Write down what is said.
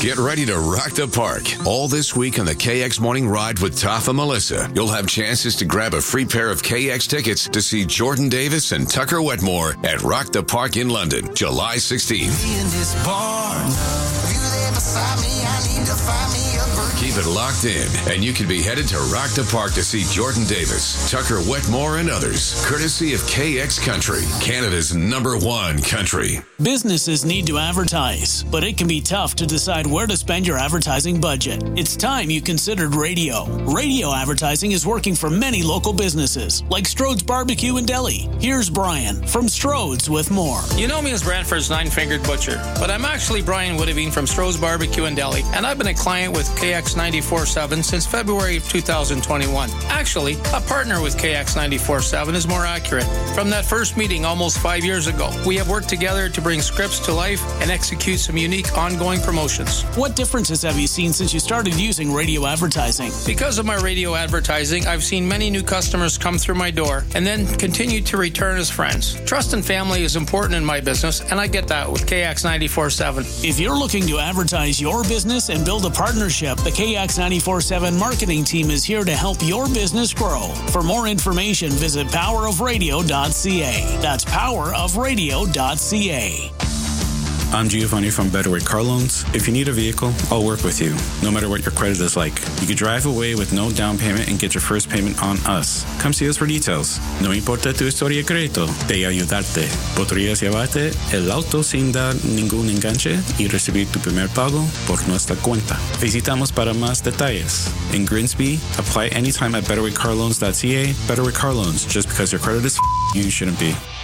Get ready to rock the park. All this week on the KX Morning Ride with Toph and Melissa, you'll have chances to grab a free pair of KX tickets to see Jordan Davis and Tucker Wetmore at Rock the Park in London, July 16th. Keep it locked in, and you can be headed to Rock the Park to see Jordan Davis, Tucker Wetmore, and others, courtesy of KX Country, Canada's #1 country. Businesses need to advertise, but it can be tough to decide where to spend your advertising budget. It's time you considered radio. Radio advertising is working for many local businesses, like Strode's Barbecue and Deli. Here's Brian from Strode's with more. You know me as Brantford's Nine-Fingered Butcher, but I'm actually Brian Woodavine from Strode's Barbecue and Deli, and I've been a client with KX 94.7 since February of 2021. Actually, a partner with KX 94.7 is more accurate. From that first meeting almost 5 years ago, we have worked together to bring scripts to life and execute some unique ongoing promotions. What differences have you seen since you started using radio advertising? Because of my radio advertising, I've seen many new customers come through my door and then continue to return as friends. Trust and family is important in my business, and I get that with KX 94.7. If you're looking to advertise your business and build a partnership, the KX 94.7 marketing team is here to help your business grow. For more information, visit powerofradio.ca. That's powerofradio.ca. I'm Giovanni from Better Way Car Loans. If you need a vehicle, I'll work with you, no matter what your credit is like. You can drive away with no down payment and get your first payment on us. Come see us for details. No importa tu historia de crédito, de ayudarte. Podrías llevarte el auto sin dar ningún enganche y recibir tu primer pago por nuestra cuenta. Visitamos para más detalles. In Grimsby, apply anytime at betterwaycarloans.ca. Better Way Car Loans. Just because your credit is you shouldn't be.